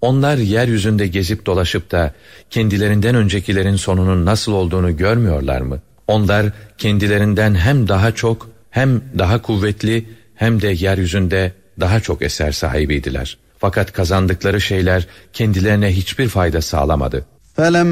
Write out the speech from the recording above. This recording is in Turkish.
Onlar yeryüzünde gezip dolaşıp da kendilerinden öncekilerin sonunun nasıl olduğunu görmüyorlar mı? Onlar kendilerinden hem daha çok, hem daha kuvvetli, hem de yeryüzünde daha çok eser sahibiydiler. Fakat kazandıkları şeyler kendilerine hiçbir fayda sağlamadı.